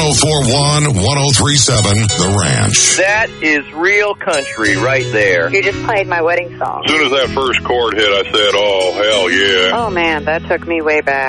1041-1037 The Ranch. That is real country right there. You just played my wedding song. As soon as that first chord hit, I said, oh, hell yeah. Oh, man, that took me way back.